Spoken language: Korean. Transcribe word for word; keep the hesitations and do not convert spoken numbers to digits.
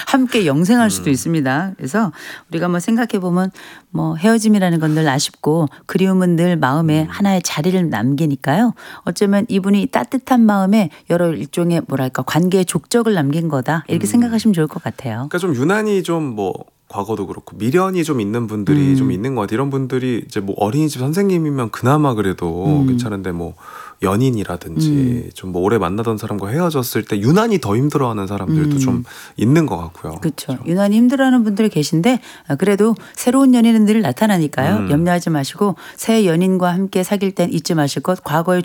함께 영생할 수도 음. 있습니다. 그래서 우리가 뭐 생각해 보면 뭐 헤어짐이라는 건 늘 아쉽고 그리움은 늘 마음에 음. 하나의 자리를 남기니까요. 어쩌면 이분이 따뜻한 마음에 여러 일종의 뭐랄까 관계의 족적을 남긴 거다. 이렇게 음. 생각하시면 좋을 것 같아요. 그러니까 좀 유난히 좀 뭐 과거도 그렇고 미련이 좀 있는 분들이 음. 좀 있는 것 같아요. 이런 분들이 이제 뭐 어린이집 선생님이면 그나마 그래도 음. 괜찮은데 뭐 연인이라든지 음. 좀 뭐 오래 만나던 사람과 헤어졌을 때 유난히 더 힘들어하는 사람들도 음. 좀 있는 것 같고요. 그렇죠. 유난히 힘들어하는 분들이 계신데 그래도 새로운 연인은 늘 나타나니까요. 음. 염려하지 마시고 새 연인과 함께 사귈 땐 잊지 마실 것 과거의